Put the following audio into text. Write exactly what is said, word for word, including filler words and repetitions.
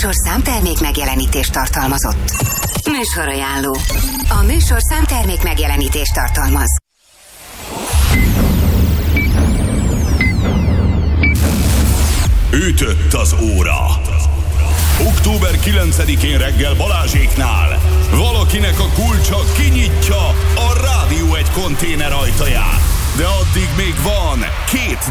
műsor számtermék megjelenítést tartalmazott. Műsorajánló. A műsor számtermék megjelenítést tartalmaz. Ütött az óra. október kilencedikén reggel Balázséknál valakinek a kulcsa kinyitja a Rádió egy konténer ajtaját. De addig még van két